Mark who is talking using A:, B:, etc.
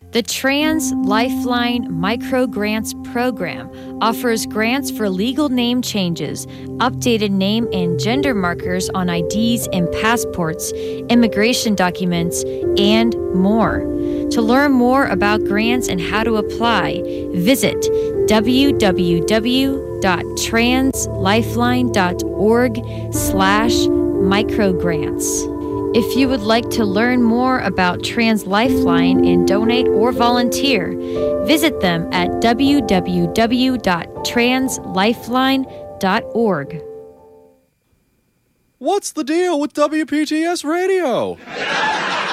A: The Trans Lifeline Micro Grants Program offers grants for legal name changes, updated name and gender markers on IDs and passports, immigration documents, and more. To learn more about grants and how to apply, visit www.translifeline.org/microgrants. If you would like to learn more about Trans Lifeline and donate or volunteer, visit them at www.translifeline.org.
B: What's the deal with WPTS Radio?